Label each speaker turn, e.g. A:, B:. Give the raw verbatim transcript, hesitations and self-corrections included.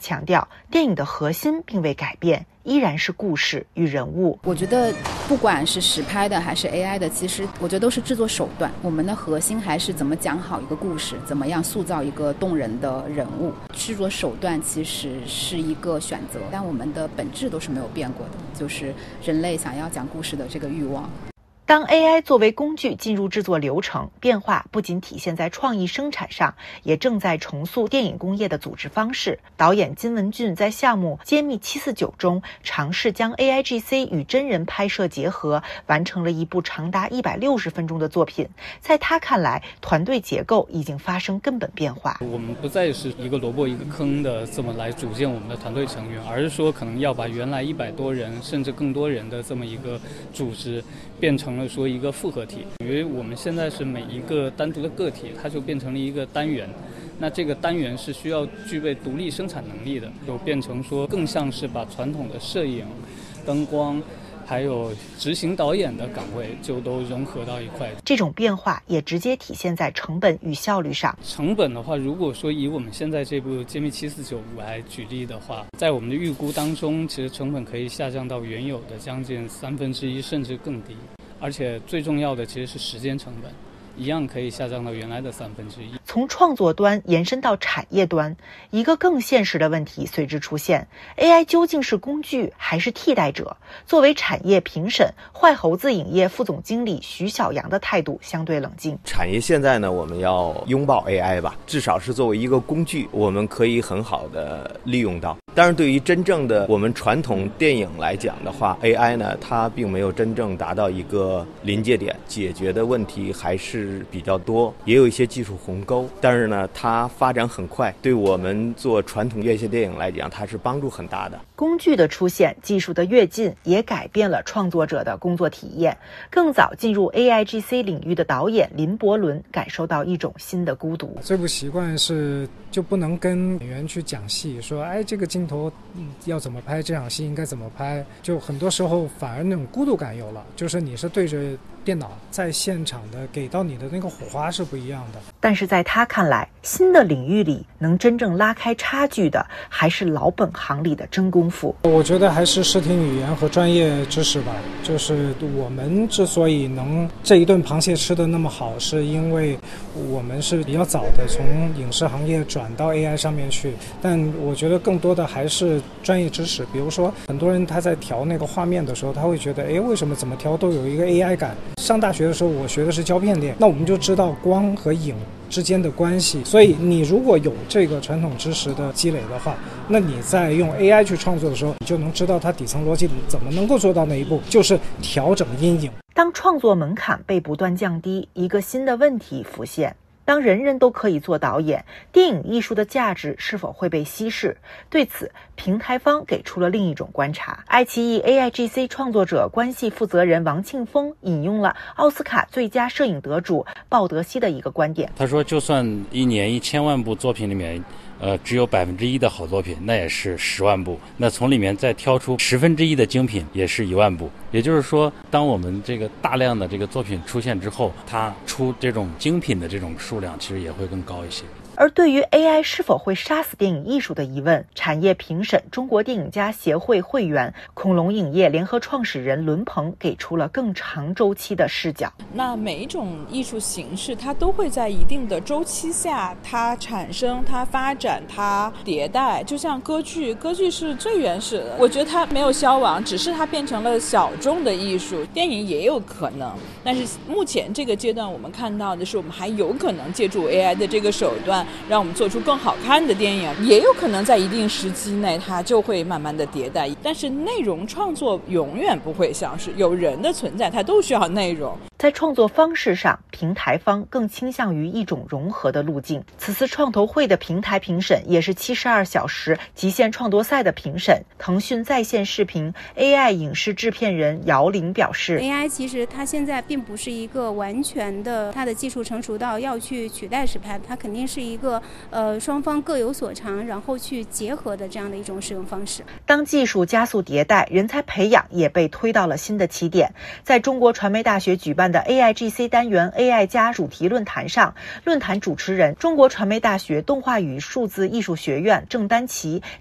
A: 强调，电影的核心并未改变，依然是故事与人物。
B: 我觉得不管是实拍的还是 A I 的，其实我觉得都是制作手段，我们的核心还是怎么讲好一个故事，怎么样塑造一个动人的人物。制作手段其实是一个选择，但我们的本质都是没有变过的，就是人类想要讲故事的这个欲望。
A: 当 A I 作为工具进入制作流程，变化不仅体现在创意生产上，也正在重塑电影工业的组织方式。导演金文俊在项目《揭秘七四九》中尝试将 A I G C 与真人拍摄结合，完成了一部长达一百六十分钟的作品。在他看来，团队结构已经发生根本变化。
C: 我们不再是一个萝卜一个坑的这么来组建我们的团队成员，而是说可能要把原来一百多人甚至更多人的这么一个组织变成了说一个复合体，因为我们现在是每一个单独的个体，它就变成了一个单元，那这个单元是需要具备独立生产能力的，就变成说更像是把传统的摄影、灯光还有执行导演的岗位就都融合到一块。
A: 这种变化也直接体现在成本与效率上。
C: 成本的话，如果说以我们现在这部《揭秘七四九》来举例的话，在我们的预估当中，其实成本可以下降到原有的将近三分之一甚至更低，而且最重要的其实是时间成本，一样可以下降到原来的三分之一。
A: 从创作端延伸到产业端，一个更现实的问题随之出现： A I 究竟是工具还是替代者？作为产业评审，坏猴子影业副总经理徐小阳的态度相对冷静。
D: 产业现在呢，我们要拥抱 A I 吧，至少是作为一个工具，我们可以很好的利用到。当然，对于真正的我们传统电影来讲的话 ，A I 呢，它并没有真正达到一个临界点，解决的问题还是比较多，也有一些技术鸿沟。但是呢，它发展很快，对我们做传统院线电影来讲，它是帮助很大的。
A: 工具的出现，技术的跃进，也改变了创作者的工作体验。更早进入 A I G C 领域的导演林伯伦感受到一种新的孤独。
E: 最不习惯是就不能跟演员去讲戏，说哎这个镜头要怎么拍，这场戏应该怎么拍，就很多时候反而那种孤独感有了，就是你是对着电脑在现场的，给到你的那个火花是不一样的。
A: 但是在他看来，新的领域里能真正拉开差距的，还是老本行里的真功夫。
E: 我觉得还是视听语言和专业知识吧。就是我们之所以能这一顿螃蟹吃得那么好，是因为我们是比较早的从影视行业转到 A I 上面去。但我觉得更多的还是专业知识。比如说很多人他在调那个画面的时候，他会觉得哎，为什么怎么调都有一个 A I 感。上大学的时候我学的是胶片店，那我们就知道光和影之间的关系，所以你如果有这个传统知识的积累的话，那你在用 A I 去创作的时候，你就能知道它底层逻辑怎么能够做到那一步，就是调整阴影。
A: 当创作门槛被不断降低，一个新的问题浮现。当人人都可以做导演，电影艺术的价值是否会被稀释？对此，平台方给出了另一种观察。爱奇艺 A I G C 创作者关系负责人王庆峰引用了奥斯卡最佳摄影得主鲍德西的一个观点。
F: 他说，就算一年一千万部作品里面呃，只有百分之一的好作品，那也是十万部。那从里面再挑出十分之一的精品，也是一万部。也就是说，当我们这个大量的这个作品出现之后，它出这种精品的这种数量，其实也会更高一些。
A: 而对于 A I 是否会杀死电影艺术的疑问，产业评审中国电影家协会会员、恐龙影业联合创始人伦鹏给出了更长周期的视角。
G: 那每一种艺术形式，它都会在一定的周期下，它产生、它发展、它迭代。就像歌剧，歌剧是最原始的，我觉得它没有消亡，只是它变成了小众的艺术。电影也有可能，但是目前这个阶段，我们看到的是，我们还有可能借助 A I 的这个手段，让我们做出更好看的电影，也有可能在一定时期内它就会慢慢的迭代。但是内容创作永远不会消失，有人的存在它都需要内容。
A: 在创作方式上，平台方更倾向于一种融合的路径。此次创投会的平台评审也是七十二小时极限创作赛的评审。腾讯在线视频 A I 影视制片人姚玲表示，
H: A I 其实它现在并不是一个完全的，它的技术成熟到要去取代实拍，它肯定是一个呃双方各有所长，然后去结合的这样的一种使用方式。
A: 当技术加速迭代，人才培养也被推到了新的起点。在中国传媒大学举办的 A I G C 单元 A I 加主题论坛上，论坛主持人中国传媒大学动画与数字艺术学院郑丹琪